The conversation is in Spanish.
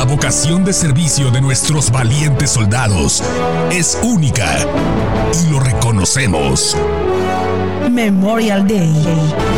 vocación de servicio de nuestros valientes soldados es única y lo reconocemos. Memorial Day.